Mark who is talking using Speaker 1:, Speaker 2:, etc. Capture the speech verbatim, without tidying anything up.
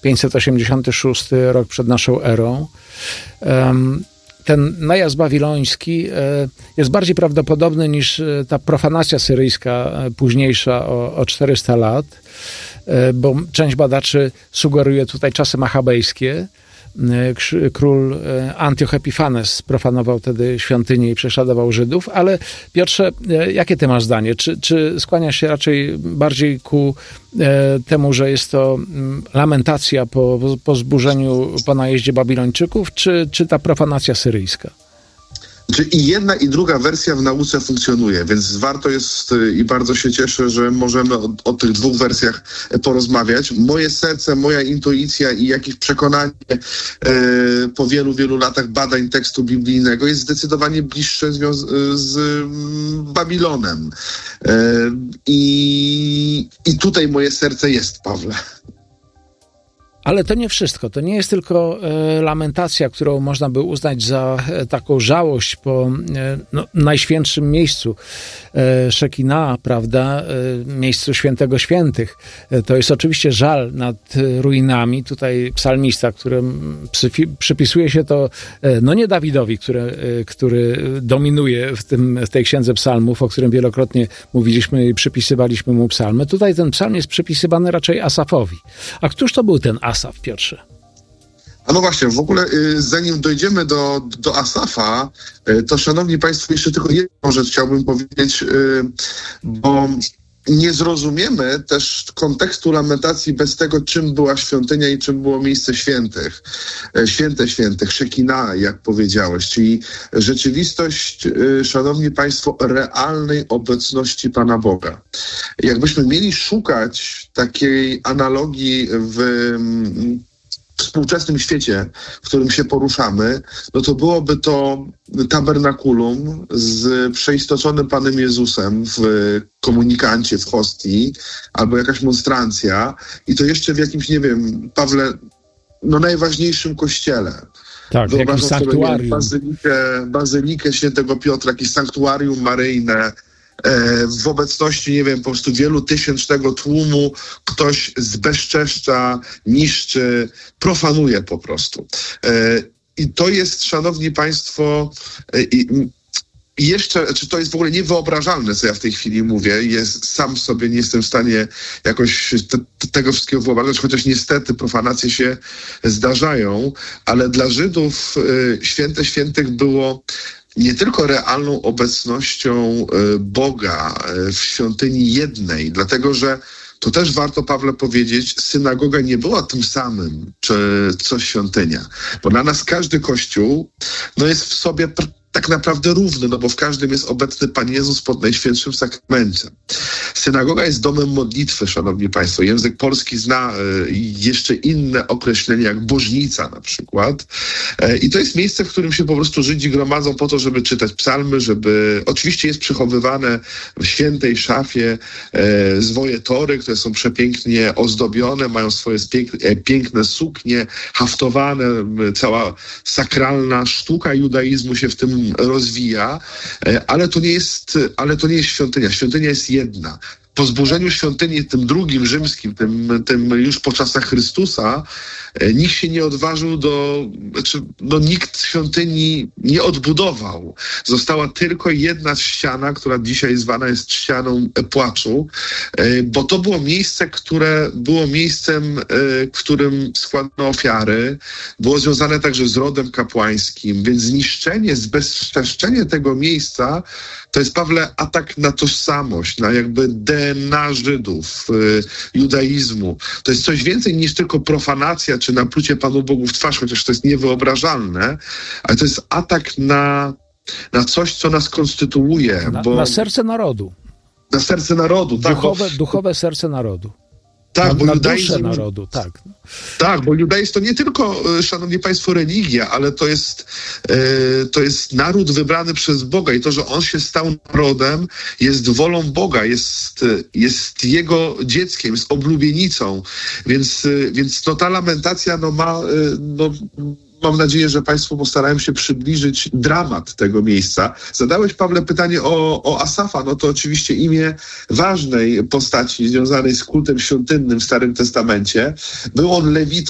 Speaker 1: pięćset osiemdziesiąty szósty rok przed naszą erą. Ten najazd babiloński jest bardziej prawdopodobny niż ta profanacja syryjska późniejsza o, o czterysta lat, bo część badaczy sugeruje tutaj czasy machabejskie. Król Antioch Epifanes profanował wtedy świątynię i prześladował Żydów, ale Piotrze, jakie ty masz zdanie? Czy, czy skłaniasz się raczej bardziej ku temu, że jest to lamentacja po, po zburzeniu, po najeździe Babilończyków, czy, czy ta profanacja syryjska?
Speaker 2: Czy i jedna, i druga wersja w nauce funkcjonuje, więc warto jest i bardzo się cieszę, że możemy o, o tych dwóch wersjach porozmawiać. Moje serce, moja intuicja i jakieś przekonanie e, po wielu, wielu latach badań tekstu biblijnego jest zdecydowanie bliższe związ- z mm, Babilonem. E, i, I tutaj moje serce jest, Pawle.
Speaker 1: Ale to nie wszystko. To nie jest tylko e, lamentacja, którą można by uznać za e, taką żałość po e, no, najświętszym miejscu e, Szekina, prawda, e, miejscu świętego świętych. E, to jest oczywiście żal nad e, ruinami. Tutaj psalmista, którym psyfi, przypisuje się to e, no nie Dawidowi, który, e, który dominuje w, tym, w tej księdze psalmów, o którym wielokrotnie mówiliśmy i przypisywaliśmy mu psalmy. Tutaj ten psalm jest przypisywany raczej Asafowi. A któż to był ten Asaf, Piotrze?
Speaker 2: A no właśnie, w ogóle y, zanim dojdziemy do, do Asafa, y, to szanowni państwo, jeszcze tylko jedną rzecz chciałbym powiedzieć, y, bo nie zrozumiemy też kontekstu lamentacji bez tego, czym była świątynia i czym było miejsce świętych. Y, święte świętych, Szekina, jak powiedziałeś, czyli rzeczywistość, y, szanowni państwo, realnej obecności Pana Boga. Jakbyśmy mieli szukać takiej analogii w współczesnym świecie, w którym się poruszamy, no to byłoby to tabernakulum z przeistoczonym Panem Jezusem w komunikancie, w hostii, albo jakaś monstrancja i to jeszcze w jakimś, nie wiem, Pawle, no najważniejszym kościele.
Speaker 1: Tak, w jakimś sanktuarium.
Speaker 2: Sobie, bazylikę, bazylikę Świętego Piotra, jakieś sanktuarium maryjne, w obecności, nie wiem, po prostu wielu tysięcznego tłumu ktoś zbezczeszcza, niszczy, profanuje po prostu. I to jest, szanowni państwo, i jeszcze, czy to jest w ogóle niewyobrażalne, co ja w tej chwili mówię, jest, sam sobie nie jestem w stanie jakoś te, tego wszystkiego wyobrażać, chociaż niestety profanacje się zdarzają, ale dla Żydów y, święte świętych było nie tylko realną obecnością Boga w świątyni jednej, dlatego że to też warto, Pawle, powiedzieć, synagoga nie była tym samym, czy co świątynia. Bo dla nas każdy kościół no jest w sobie pr- tak naprawdę równy, no bo w każdym jest obecny Pan Jezus pod Najświętszym Sakramentem. Synagoga jest domem modlitwy, szanowni państwo. Język polski zna y, jeszcze inne określenia, jak bożnica na przykład. Y, I to jest miejsce, w którym się po prostu Żydzi gromadzą po to, żeby czytać psalmy, żeby... Oczywiście jest przechowywane w świętej szafie y, zwoje tory, które są przepięknie ozdobione, mają swoje pięk- e, piękne suknie, haftowane, y, cała sakralna sztuka judaizmu się w tym rozwija, ale to nie jest, ale to nie jest świątynia. Świątynia jest jedna. Po zburzeniu świątyni, tym drugim rzymskim, tym, tym już po czasach Chrystusa, nikt się nie odważył do, znaczy, no nikt świątyni nie odbudował. Została tylko jedna ściana, która dzisiaj zwana jest ścianą płaczu, bo to było miejsce, które było miejscem, w którym składano ofiary, było związane także z rodem kapłańskim, więc zniszczenie, zbezczeszczenie tego miejsca to jest, Pawle, atak na tożsamość, na jakby D N A Żydów, y, judaizmu. To jest coś więcej niż tylko profanacja, czy naplucie Panu Bogu w twarz, chociaż to jest niewyobrażalne, ale to jest atak na, na coś, co nas konstytuuje.
Speaker 1: Na,
Speaker 2: bo,
Speaker 1: na serce narodu.
Speaker 2: Na serce narodu, tak.
Speaker 1: Duchowe,
Speaker 2: bo,
Speaker 1: duchowe serce narodu.
Speaker 2: Tak,
Speaker 1: na,
Speaker 2: bo
Speaker 1: na
Speaker 2: judaizm,
Speaker 1: duszę narodu, tak.
Speaker 2: Tak, bo judaizm to nie tylko, szanowni państwo, religia, ale to jest, e, to jest naród wybrany przez Boga i to, że on się stał narodem, jest wolą Boga, jest, jest jego dzieckiem, jest oblubienicą, więc, więc no, ta lamentacja no, ma... No, mam nadzieję, że państwu postarałem się przybliżyć dramat tego miejsca. Zadałeś, Pawle, pytanie o, o Asafa. No to oczywiście imię ważnej postaci związanej z kultem świątynnym w Starym Testamencie. Był on lewitą,